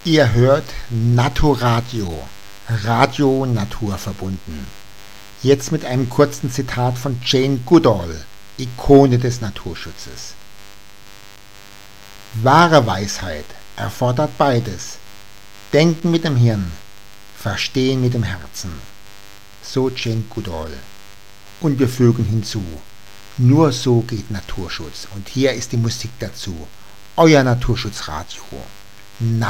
Ihr hört Naturadio, Radio naturverbunden. Jetzt mit einem kurzen Zitat von Jane Goodall, Ikone des Naturschutzes. Wahre Weisheit erfordert beides: Denken mit dem Hirn, Verstehen mit dem Herzen. So Jane Goodall. Und wir fügen hinzu: Nur so geht Naturschutz. Und hier ist die Musik dazu. Euer Naturschutzradio.